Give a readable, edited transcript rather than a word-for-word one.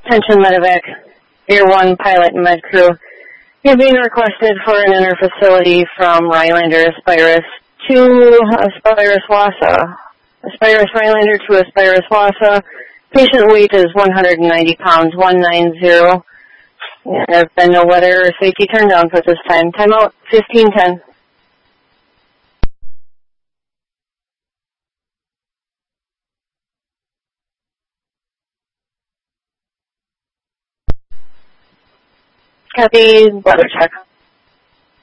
Attention Medevac, Air 1 pilot and med crew. You're being requested for an interfacility from Rylander Aspirus to Aspirus Wassa. Aspirus Rylander to Aspirus Wassa. Patient weight is 190 pounds, 190. There have been no weather or safety turn downs at this time. Timeout 1510. Copy, weather check.